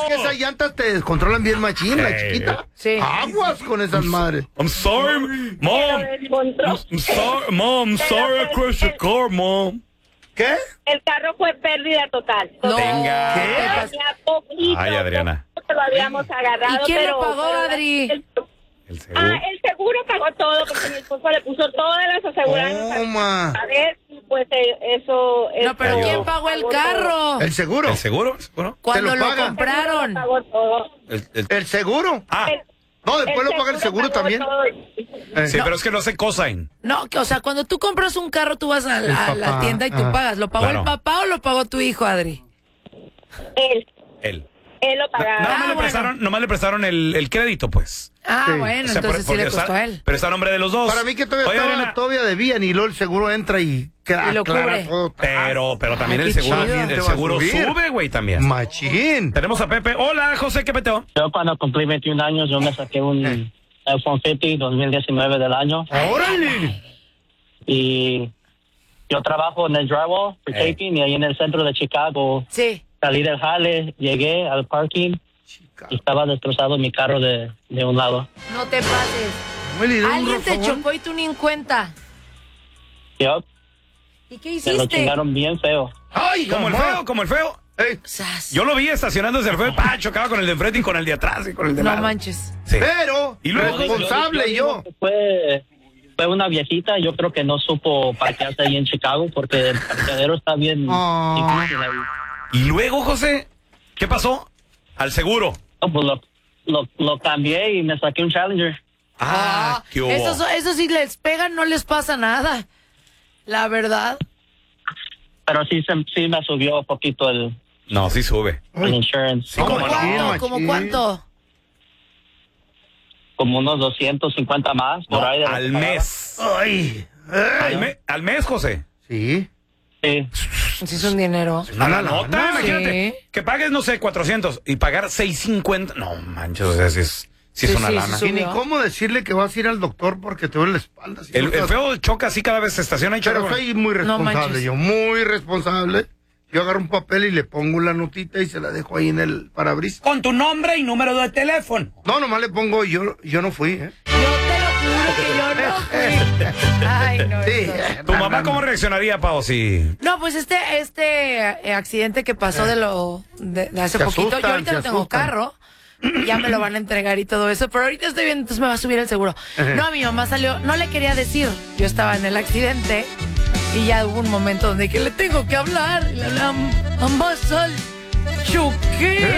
que esas llantas te descontrolan bien machín, la chiquita. Sí. Aguas con esas madres. I'm sorry, Mom. I'm sorry I crashed your car, Mom. ¿Qué? El carro fue pérdida total. No. Venga. Tenía poquito, Ay, Adriana. poquito lo habíamos agarrado. ¿Y quién pero, lo pagó, Adri? El seguro. El seguro pagó todo porque mi esposo le puso todas las aseguranzas. Toma. A ver, pues eso... No, pero Ayudó. ¿quién pagó el carro? ¿El seguro? ¿El seguro? ¿El seguro? Cuando ¿Te lo lo paga? compraron. Pagó todo. ¿El seguro? Ah, No, después lo paga el seguro pagó también. todo. sí, pero es que no hace cosign. No, o sea, cuando tú compras un carro, tú vas a la papá. tienda y tú Ajá. pagas. ¿Lo pagó Claro. el papá o lo pagó tu hijo, Adri? Él Él. lo pagaba. Nomás le prestaron el crédito, pues. Ah, Sí. bueno, O sea, entonces sí porque le costó a él. Pero está a nombre de los dos. Para mí que todavía, Oye, Adriana, todavía debían y luego el seguro entra y Y lo cubre. todo. pero también Ay, el qué seguro, chido. el Te va a seguro subir. sube, güey, también. Machín. Tenemos a Pepe. Hola, José, ¿qué peteo? Yo cuando cumplí 21 años, yo me saqué un iPhone 50 2019 del año. ¡Órale! Y yo trabajo en el drywall, for taping, y ahí en el centro de Chicago. Sí. Salí del jale, llegué al parking y estaba destrozado mi carro de un lado. No te pases. Willy, dame un Alguien te rofagón. chocó y tú ni en cuenta. Yo, ¿Y qué se lo hiciste? chingaron bien feo. ¡Ay, Como el mamá! feo, como el feo. Ey, Sas. Yo lo vi estacionándose el feo. Chocaba con el de enfrente y con el de atrás y con el de No lado. manches. Sí. pero, Y luego- responsable digo yo. que fue una viejita, yo creo que no supo parquearse ahí en Chicago porque el parqueadero está bien difícil ahí. Y luego, José, ¿qué pasó? Al seguro. No, pues lo cambié y me saqué un Challenger. ¿Qué hubo? Eso sí les pegan, no les pasa nada. La verdad. Pero sí me subió un poquito el No, sí sube. insurance. Sí, ¿cómo no? ¿Cuánto? ¿Cómo machín. cuánto? Como unos 250 más por No, ahí. de lo al que pagaba. mes. ¡Ay! Al mes, José. Sí. Sí. Sí es un dinero. A la lana. nota, imagínate. Sí. Que pagues, no sé, 400 y pagar 650. No, manches, o sea, sí es Sí, una sí, lana. sí, Y ni subió. cómo decirle que vas a ir al doctor porque te duele la espalda. Si El no estás- feo choca así cada vez se estaciona y choca. Pero soy muy No responsable, manches. yo, muy responsable. Yo agarro un papel y le pongo la notita y se la dejo ahí en el parabrisas. Con tu nombre y número de teléfono. No, nomás le pongo, yo no fui, ¿eh? Yo te lo juro que yo no fui. Ay, no. Sí. eso. ¿Tu mamá cómo reaccionaría, Pao, si... No, pues este accidente que pasó de hace Se poquito, asustan, yo ahorita se no tengo asustan. carro, ya me lo van a entregar y todo eso, pero ahorita estoy bien, entonces me va a subir el seguro. No, mi mamá salió, no le quería decir, yo estaba en el accidente y ya hubo un momento donde que le tengo que hablar, y le hablaba, mamá, sal, choqué.